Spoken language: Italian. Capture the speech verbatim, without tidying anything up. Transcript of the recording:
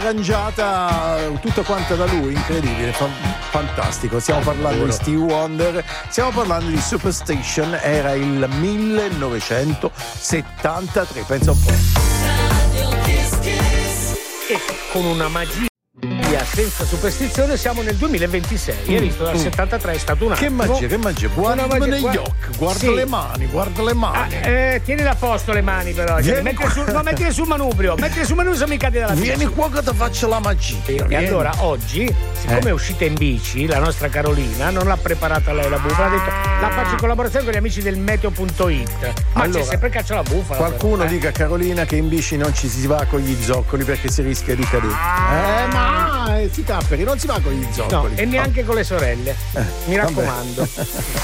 arrangiata tutta quanta da lui, incredibile, fa- fantastico. Stiamo parlando di Stevie Wonder, stiamo parlando di Superstation, era il millenovecentosettantatré, pensa un po'. E con una magia senza superstizione siamo nel duemilaventisei. Hai visto, dal settantatré è stato un attimo. Che magia, che magia, guardami negli guarda, occhi, guarda sì. le mani, guarda le mani. Ah, eh, tienile a posto le mani però, cioè, mettile sul, no, mettile sul manubrio, mettile sul manubrio se mi cadi dalla bici. Vieni qua che ti faccio la magia. E Vieni. allora oggi, siccome eh. è uscita in bici, la nostra Carolina non l'ha preparata lei la bufala, ha detto la faccio in collaborazione con gli amici del meteo punto it. Ma allora, c'è sempre caccia la bufala. Qualcuno però, eh. dica a Carolina che in bici non ci si va con gli zoccoli perché si rischia di cadere. Eh, ma eh, si capperi, non si va con gli zoccoli. No, e neanche con le sorelle. Eh, Mi vabbè. raccomando.